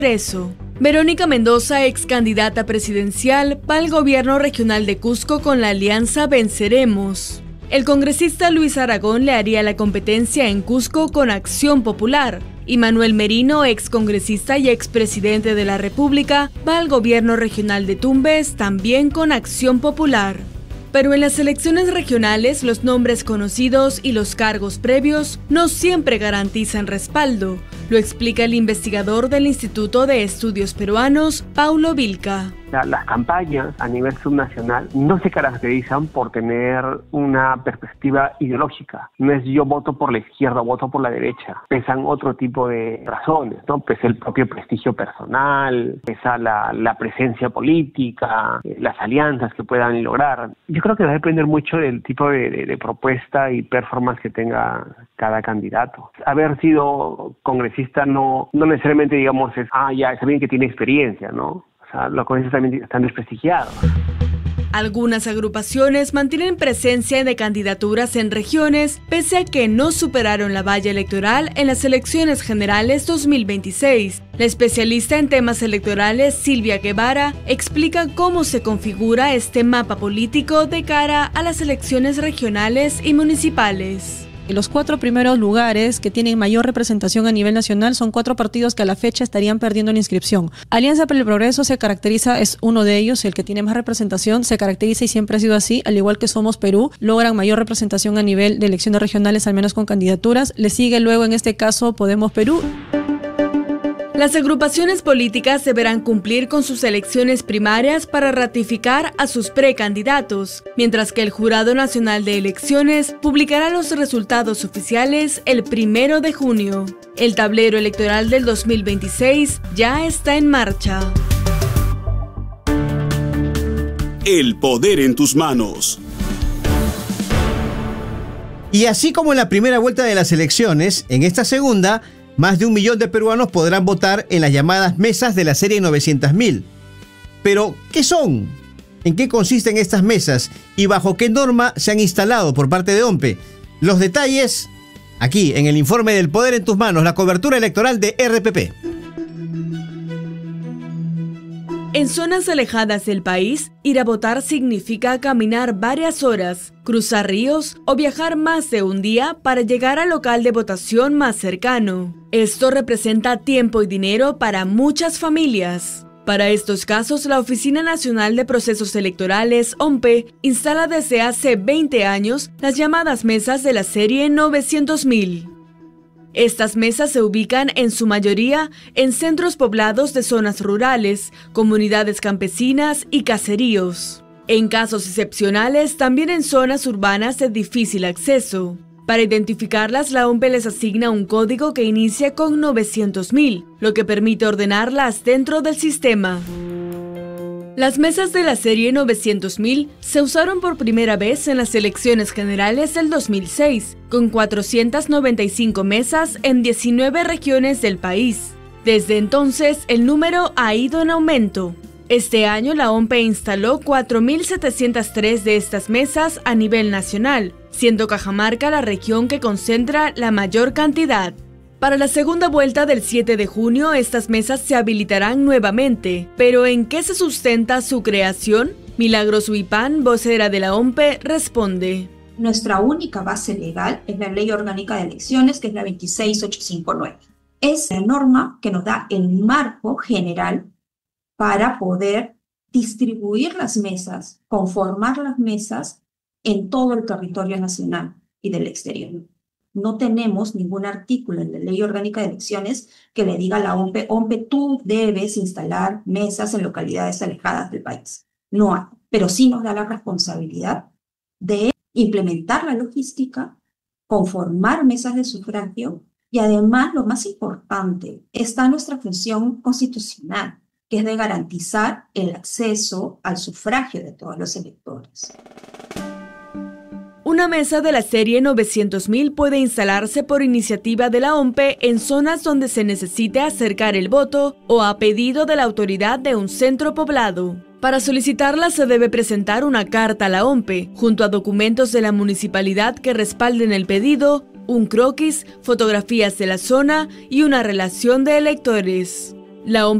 Preso. Verónica Mendoza, ex candidata presidencial, va al gobierno regional de Cusco con la alianza Venceremos. El congresista Luis Aragón le haría la competencia en Cusco con Acción Popular. Y Manuel Merino, ex congresista y expresidente de la República, va al gobierno regional de Tumbes también con Acción Popular. Pero en las elecciones regionales, los nombres conocidos y los cargos previos no siempre garantizan respaldo. Lo explica el investigador del Instituto de Estudios Peruanos, Paulo Vilca. Las campañas a nivel subnacional no se caracterizan por tener una perspectiva ideológica. No es yo voto por la izquierda o voto por la derecha. Pesan otro tipo de razones, ¿no? Pesa el propio prestigio personal, pesa la presencia política, las alianzas que puedan lograr. Yo creo que va a depender mucho del tipo de propuesta y performance que tenga cada candidato. Haber sido congresista no necesariamente, digamos, es alguien que tiene experiencia, ¿no? Los congresistas también están desprestigiados. Algunas agrupaciones mantienen presencia de candidaturas en regiones, pese a que no superaron la valla electoral en las elecciones generales 2026. La especialista en temas electorales, Silvia Guevara, explica cómo se configura este mapa político de cara a las elecciones regionales y municipales. Los 4 primeros lugares que tienen mayor representación a nivel nacional son 4 partidos que a la fecha estarían perdiendo la inscripción. Alianza para el Progreso se caracteriza, es uno de ellos, el que tiene más representación, se caracteriza y siempre ha sido así, al igual que Somos Perú, logran mayor representación a nivel de elecciones regionales, al menos con candidaturas. Le sigue luego en este caso Podemos Perú. Las agrupaciones políticas deberán cumplir con sus elecciones primarias para ratificar a sus precandidatos, mientras que el Jurado Nacional de Elecciones publicará los resultados oficiales el 1 de junio. El tablero electoral del 2026 ya está en marcha. El poder en tus manos. Y así como en la primera vuelta de las elecciones, en esta segunda, más de 1 millón de peruanos podrán votar en las llamadas mesas de la serie 900.000. Pero, ¿qué son? ¿En qué consisten estas mesas? ¿Y bajo qué norma se han instalado por parte de OMPE? Los detalles aquí, en el informe del Poder en tus manos, la cobertura electoral de RPP. En zonas alejadas del país, ir a votar significa caminar varias horas, cruzar ríos o viajar más de un día para llegar al local de votación más cercano. Esto representa tiempo y dinero para muchas familias. Para estos casos, la Oficina Nacional de Procesos Electorales, OMPE, instala desde hace 20 años las llamadas mesas de la serie 900.000. Estas mesas se ubican en su mayoría en centros poblados de zonas rurales, comunidades campesinas y caseríos. En casos excepcionales, también en zonas urbanas de difícil acceso. Para identificarlas, la OMPE les asigna un código que inicia con 900.000, lo que permite ordenarlas dentro del sistema. Las mesas de la serie 900.000 se usaron por primera vez en las elecciones generales del 2006, con 495 mesas en 19 regiones del país. Desde entonces, el número ha ido en aumento. Este año, la OMPE instaló 4.703 de estas mesas a nivel nacional, siendo Cajamarca la región que concentra la mayor cantidad. Para la segunda vuelta del 7 de junio, estas mesas se habilitarán nuevamente. ¿Pero en qué se sustenta su creación? Milagros Huipán, vocera de la OMPE, responde. Nuestra única base legal es la Ley Orgánica de Elecciones, que es la 26859. Es la norma que nos da el marco general para poder distribuir las mesas, conformar las mesas en todo el territorio nacional y del exterior. No tenemos ningún artículo en la Ley Orgánica de Elecciones que le diga a la OMPE, OMPE, tú debes instalar mesas en localidades alejadas del país. No hay, pero sí nos da la responsabilidad de implementar la logística, conformar mesas de sufragio y además, lo más importante, está nuestra función constitucional, que es de garantizar el acceso al sufragio de todos los electores. Una mesa de la serie 900.000 puede instalarse por iniciativa de la OMPE en zonas donde se necesite acercar el voto o a pedido de la autoridad de un centro poblado. Para solicitarla se debe presentar una carta a la OMPE, junto a documentos de la municipalidad que respalden el pedido, un croquis, fotografías de la zona y una relación de electores. La